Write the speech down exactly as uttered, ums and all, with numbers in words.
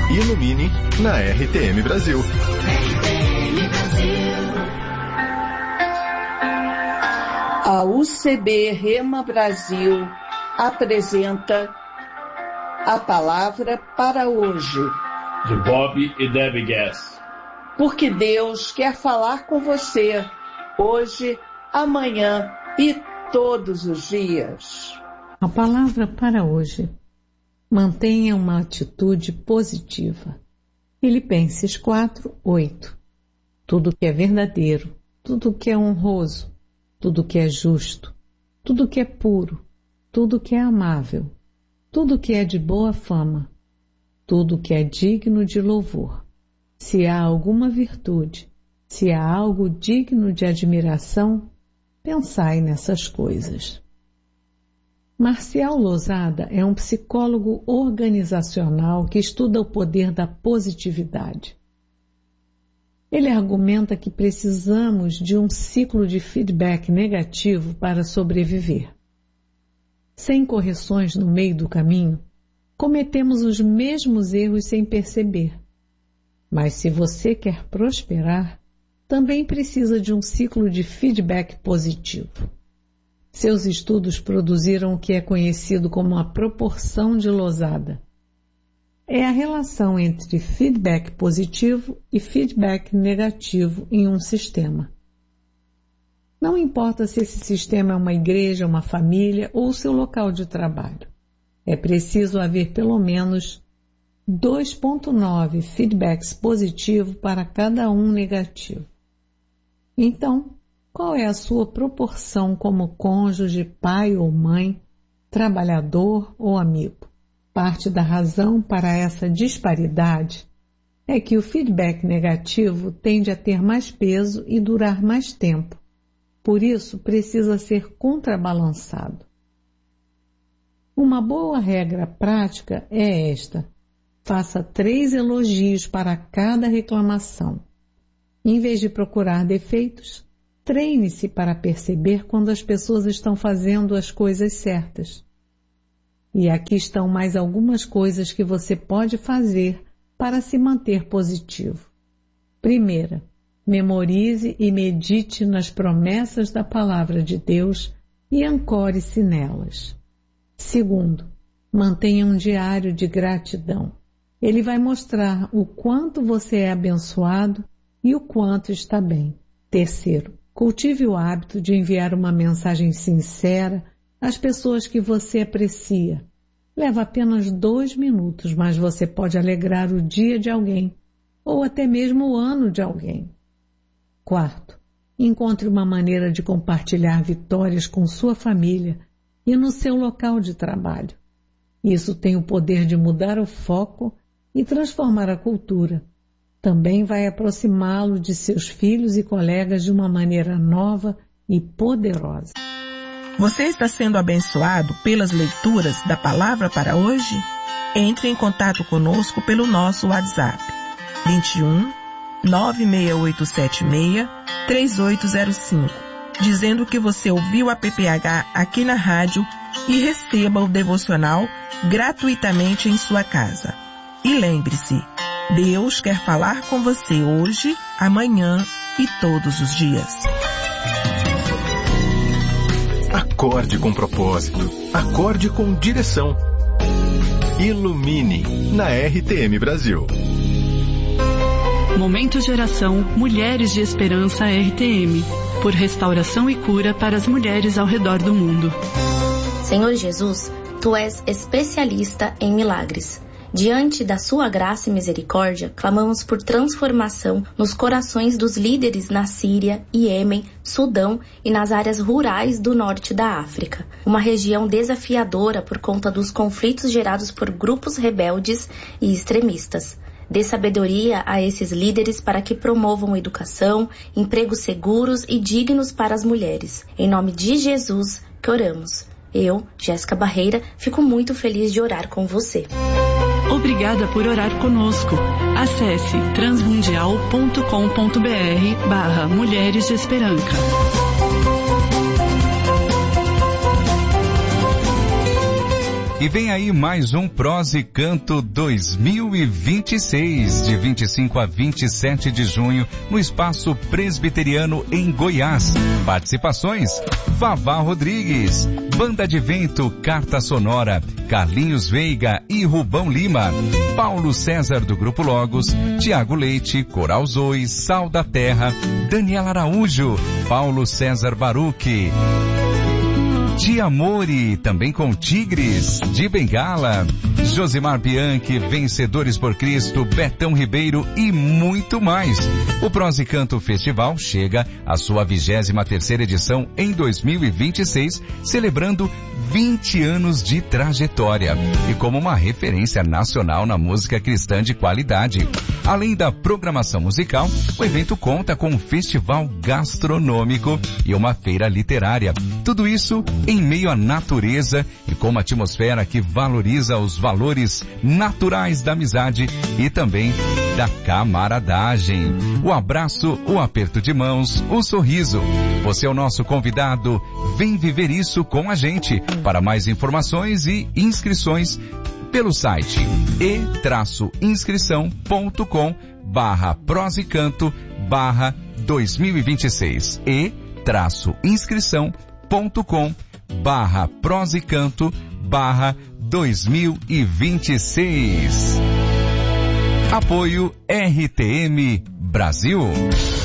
Ilumine na R T M Brasil. A U C B Rema Brasil apresenta a palavra para hoje. De Bob e Debbie Gass. Porque Deus quer falar com você hoje, amanhã e todos os dias. A palavra para hoje. Mantenha uma atitude positiva. Filipenses quatro, oito. Tudo que é verdadeiro, tudo que é honroso, tudo que é justo, tudo que é puro, tudo que é amável, tudo que é de boa fama, tudo que é digno de louvor. Se há alguma virtude, se há algo digno de admiração, pensai nessas coisas. Marcial Losada é um psicólogo organizacional que estuda o poder da positividade. Ele argumenta que precisamos de um ciclo de feedback negativo para sobreviver. Sem correções no meio do caminho, cometemos os mesmos erros sem perceber. Mas se você quer prosperar, também precisa de um ciclo de feedback positivo. Seus estudos produziram o que é conhecido como a proporção de Losada. É a relação entre feedback positivo e feedback negativo em um sistema. Não importa se esse sistema é uma igreja, uma família ou seu local de trabalho. É preciso haver pelo menos dois vírgula nove feedbacks positivos para cada um negativo. Então, qual é a sua proporção como cônjuge, pai ou mãe, trabalhador ou amigo? Parte da razão para essa disparidade é que o feedback negativo tende a ter mais peso e durar mais tempo. Por isso, precisa ser contrabalançado. Uma boa regra prática é esta: faça três elogios para cada reclamação. Em vez de procurar defeitos, treine-se para perceber quando as pessoas estão fazendo as coisas certas. E aqui estão mais algumas coisas que você pode fazer para se manter positivo. Primeira, memorize e medite nas promessas da Palavra de Deus e ancore-se nelas. Segundo, mantenha um diário de gratidão. Ele vai mostrar o quanto você é abençoado e o quanto está bem. Terceiro, cultive o hábito de enviar uma mensagem sincera às pessoas que você aprecia. Leva apenas dois minutos, mas você pode alegrar o dia de alguém, ou até mesmo o ano de alguém. Quarto, encontre uma maneira de compartilhar vitórias com sua família e no seu local de trabalho. Isso tem o poder de mudar o foco e transformar a cultura. Também vai aproximá-lo de seus filhos e colegas de uma maneira nova e poderosa. Você está sendo abençoado pelas leituras da palavra para hoje? Entre em contato conosco pelo nosso WhatsApp vinte e um, nove seis oito sete seis, três oito zero cinco, dizendo que você ouviu a P P H aqui na rádio e receba o devocional gratuitamente em sua casa. E lembre-se, Deus quer falar com você hoje, amanhã e todos os dias. Acorde com propósito. Acorde com direção. Ilumine na R T M Brasil. Momento Geração Mulheres de Esperança R T M. Por restauração e cura para as mulheres ao redor do mundo. Senhor Jesus, Tu és especialista em milagres. Diante da sua graça e misericórdia, clamamos por transformação nos corações dos líderes na Síria, Iêmen, Sudão e nas áreas rurais do norte da África. Uma região desafiadora por conta dos conflitos gerados por grupos rebeldes e extremistas. Dê sabedoria a esses líderes para que promovam educação, empregos seguros e dignos para as mulheres. Em nome de Jesus que oramos. Eu, Jéssica Barreira, fico muito feliz de orar com você. Obrigada por orar conosco. Acesse transmundial ponto com ponto br barra Mulheres de Esperança. E vem aí mais um Prosa e Canto dois mil e vinte e seis, de vinte e cinco a vinte e sete de junho, no Espaço Presbiteriano em Goiás. Participações: Vavá Rodrigues, Banda de Vento, Carta Sonora, Carlinhos Veiga e Rubão Lima, Paulo César do Grupo Logos, Tiago Leite, Coral Zoe, Sal da Terra, Daniela Araújo, Paulo César Baruque, de Amore, também com Tigres, de Bengala, Josimar Bianchi, Vencedores por Cristo, Betão Ribeiro e muito mais. O Prosa e Canto Festival chega à sua vigésima terceira edição em dois mil e vinte e seis, celebrando vinte anos de trajetória e como uma referência nacional na música cristã de qualidade. Além da programação musical, o evento conta com um festival gastronômico e uma feira literária. Tudo isso em meio à natureza e com uma atmosfera que valoriza os valores naturais da amizade e também da camaradagem. O abraço, o aperto de mãos, o sorriso. Você é o nosso convidado. Vem viver isso com a gente. Para mais informações e inscrições, pelo site e-inscrição.com barra prosicanto barra 2026 e-inscrição.com barra prosicanto barra 2026. Apoio R T M Brasil.